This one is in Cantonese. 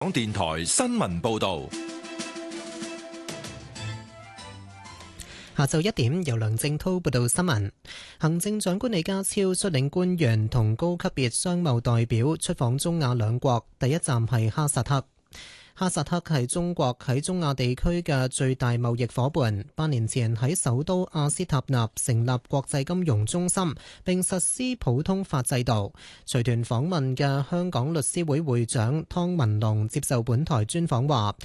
港電台新聞報道。 下晝1點，由梁正滔報道新聞。行政長官李家超率領官員同高級別商貿代表出訪中亞兩國，第一站係哈薩克。哈薩克係中國喺中亞地區嘅最大貿易夥伴。8年前喺首都阿斯塔納成立國際金融中心，並實施普通法制度。隨團訪問嘅香港律師會會長湯文龍接受本台專訪話，